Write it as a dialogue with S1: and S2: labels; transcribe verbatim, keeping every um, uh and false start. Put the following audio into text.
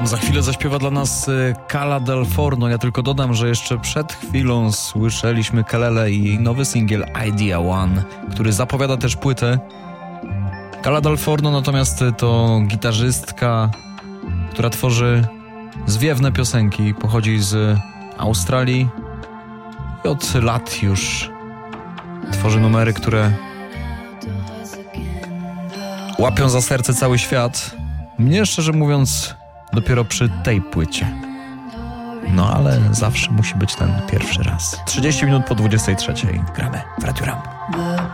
S1: Za chwilę zaśpiewa dla nas Cala del Forno. Ja tylko dodam, że jeszcze przed chwilą słyszeliśmy Kelele i jej nowy singiel Idea One, który zapowiada też płytę. Cala del Forno natomiast to gitarzystka, która tworzy zwiewne piosenki. Pochodzi z Australii i od lat już tworzy numery, które łapią za serce cały świat. Mnie, szczerze mówiąc, dopiero przy tej płycie. No ale zawsze musi być ten pierwszy raz. trzydzieści minut po dwudziestej trzeciej gramy w Radiu Ram.